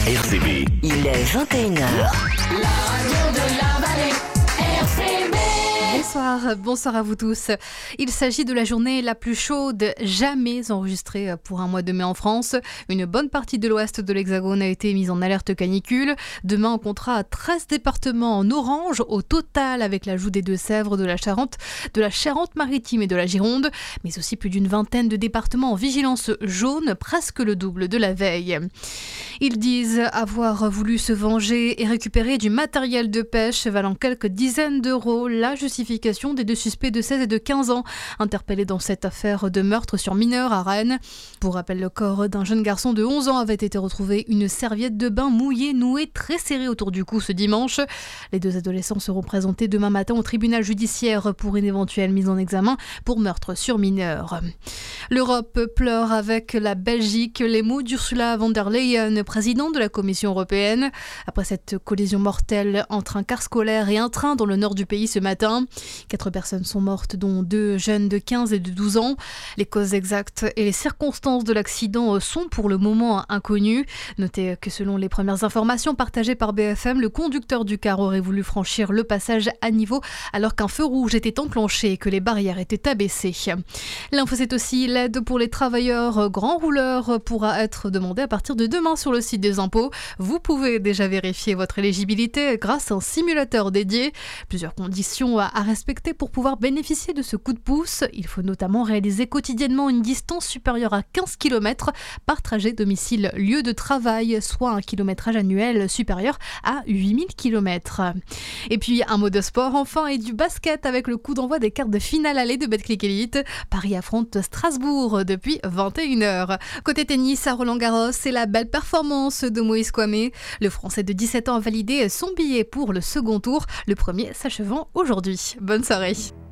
RCB. Il est 21h. La radio de la vallée, RCB. Bonsoir à vous tous. Il s'agit de la journée la plus chaude jamais enregistrée pour un mois de mai en France. Une bonne partie de l'ouest de l'Hexagone a été mise en alerte canicule. Demain, on comptera 13 départements en orange au total, avec l'ajout des Deux-Sèvres, de la Charente-Maritime et de la Gironde, mais aussi plus d'une vingtaine de départements en vigilance jaune, presque le double de la veille. Ils disent avoir voulu se venger et récupérer du matériel de pêche valant quelques dizaines d'euros. La justification des deux suspects de 16 et de 15 ans interpellés dans cette affaire de meurtre sur mineur à Rennes. Pour rappel, le corps d'un jeune garçon de 11 ans avait été retrouvé, une serviette de bain mouillée nouée très serrée autour du cou ce dimanche. Les deux adolescents seront présentés demain matin au tribunal judiciaire pour une éventuelle mise en examen pour meurtre sur mineur. L'Europe pleure avec la Belgique. Les mots d'Ursula von der Leyen, présidente de la Commission européenne, après cette collision mortelle entre un car scolaire et un train dans le nord du pays ce matin. 4 personnes sont mortes, dont 2 jeunes de 15 et de 12 ans. Les causes exactes et les circonstances de l'accident sont pour le moment inconnues. Notez que selon les premières informations partagées par BFM, le conducteur du car aurait voulu franchir le passage à niveau alors qu'un feu rouge était enclenché et que les barrières étaient abaissées. L'info, c'est aussi l'aide pour les travailleurs grands rouleurs pourra être demandée à partir de demain sur le site des impôts. Vous pouvez déjà vérifier votre éligibilité grâce à un simulateur dédié. Plusieurs conditions à respecter pour pouvoir bénéficier de ce coup de pouce. Il faut notamment réaliser quotidiennement une distance supérieure à 15 km par trajet domicile-lieu de travail, soit un kilométrage annuel supérieur à 8000 km. Et puis un mot de sport enfin et du basket avec le coup d'envoi des quarts de finale aller de Betclic Elite. Paris affronte Strasbourg depuis 21h. Côté tennis à Roland-Garros, c'est la belle performance de Moïse Kouamé. Le Français de 17 ans a validé son billet pour le second tour, le premier s'achevant aujourd'hui. Bonne soirée.